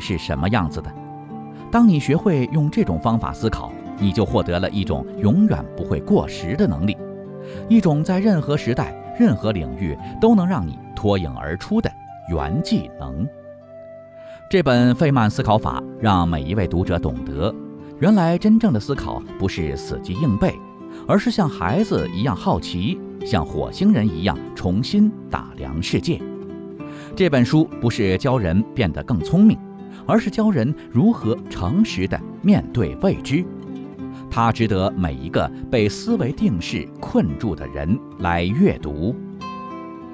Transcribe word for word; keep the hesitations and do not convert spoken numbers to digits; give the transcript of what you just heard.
是什么样子的。当你学会用这种方法思考，你就获得了一种永远不会过时的能力，一种在任何时代、任何领域都能让你脱颖而出的原技能。这本费曼思考法让每一位读者懂得，原来真正的思考不是死记硬背，而是像孩子一样好奇，像火星人一样重新打量世界。这本书不是教人变得更聪明，而是教人如何诚实地面对未知。它值得每一个被思维定式困住的人来阅读。